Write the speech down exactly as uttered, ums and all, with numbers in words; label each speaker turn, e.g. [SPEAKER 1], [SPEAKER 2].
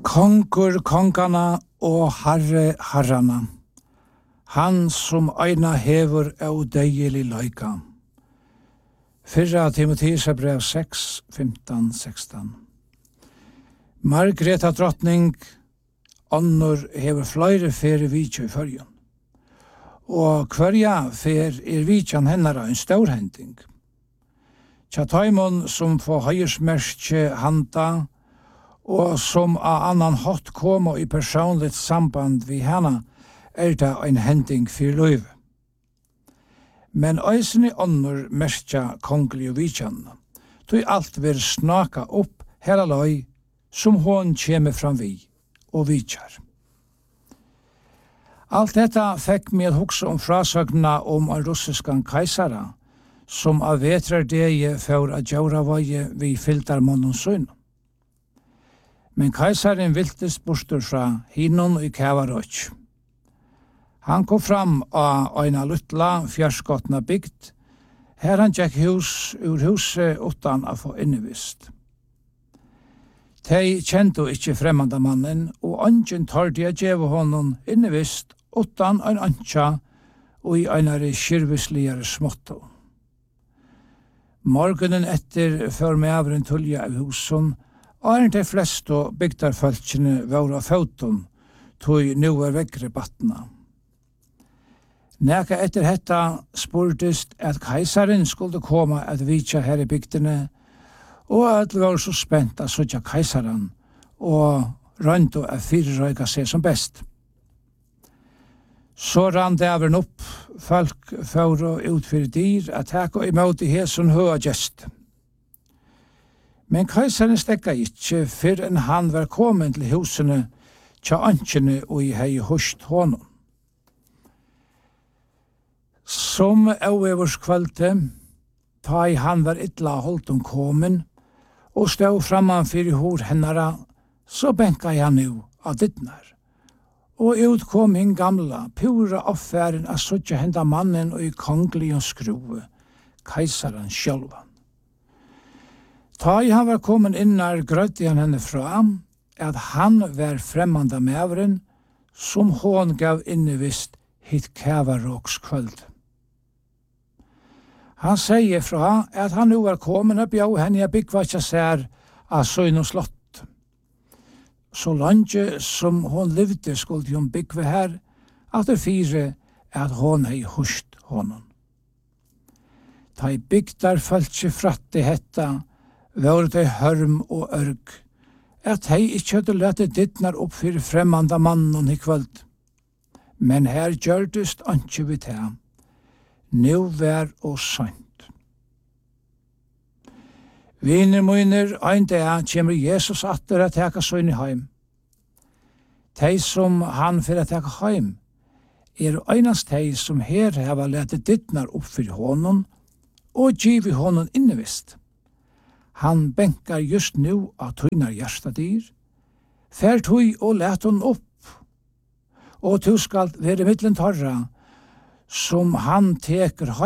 [SPEAKER 1] Kongur kongana og herre herrana, han som eina hever av deilig løyka. Fyrra Timotheus brev seks, femton, sexton. Margreta drottning, annor hever flere fere vitja i fyrjan. Og hverja fer er vitjan hennara en storhending. Tja taimon som får høyersmerkje handa, og som av annan hatt koma i personligt samband vi henne, er det en hending for løyve. Men eisen i ånder merkja kongelig og vitjan, tog alt vil snaka opp hele løy, som hon kjeme fram vi og vitjar. Alt detta fikk meg hugsa om frasøgna om en russiskan kaisara, som av vetrardegi for at gjøre vøye vi fyldar månen søgn. Men kaisaren viltes bostur fra hinon i Kavarøk. Han kom fram av eina luttla fjerskotna bygd, her han gikk hus ur huset utan å få innevist. Tei kjente ikkje fremmanda mannen, og angen tørde jeg gjeve honom innevist utan ein antja og i einare kyrvisligare småtto. Morgonen etter før mevren tulja av husen, og de fleste bygdarfølkene var av føtten, tog nu er vekkere battene. Neka etter hetta spurtest at keisaren skulle komme at vitja her i bygdene, og at det var så spent at søtja keisaren, og rønt å fyrrøyga seg som best. Så rann det avren opp, folk for å utfyre dyr, at hekka imot i hesen høa gest. Men keisaren stekka ikkje før enn han var kommet til husene, tja ankjene og i hei hørst honom. Som auevers kvalte, ta i han var ytla holdt om komen, og stod framman fyrir hår hennara, så benka han nu av dittnar. Og ut kom hin gamla, pura affæren av suttja henda mannen og i kongelig og skrue, keisaren sjølvan. Ta i han var kommet innar grøtti han henne fra, at han var fremmanda mevren, som hon gav innevist hit Kavaråks kvöld. Han sier fra at han nu var kommet og bjau henne jeg byggvatja sær av søgn og slott. Så lange som hon levde skulle hun byggve her, at det fire at hon hei husht honom. Ta i bygdar følte fratte hetta, var det hørm og ørg, at hei ikkje hadde lette dittnar opp fyrir fremmanda mannen i kvöld. Men her gjørdest anki vi til, nu vær og sant. Viner møyner, ein dag kjemur Jesus atter at teka søgn i heim. Tei som han fyrir at teka heim, er einast tei som her heva lette dittnar opp fyrir honom, og givi honom innevist. Han benkar just nu av tøynar hjertadyr, fær tøy og let hon opp, og tu skal være mittlen torra, som han teker